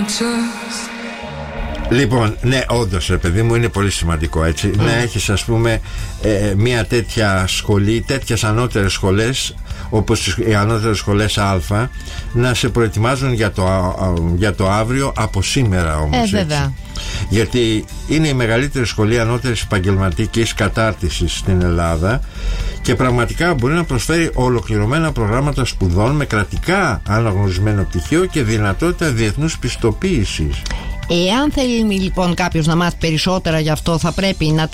Λοιπόν, ναι, όντως, παιδί μου, είναι πολύ σημαντικό, έτσι. Να έχεις, ας πούμε, μια τέτοια σχολή, τέτοιες ανώτερες σχολές, όπως οι ανώτερες σχολές Α, να σε προετοιμάζουν για το αύριο από σήμερα όμως, έτσι. Γιατί είναι η μεγαλύτερη σχολή ανώτερης επαγγελματικής κατάρτισης στην Ελλάδα και πραγματικά μπορεί να προσφέρει ολοκληρωμένα προγράμματα σπουδών με κρατικά αναγνωρισμένο πτυχίο και δυνατότητα διεθνούς πιστοποίησης. Εάν θέλει λοιπόν κάποιος να μάθει περισσότερα γι' αυτό, θα πρέπει να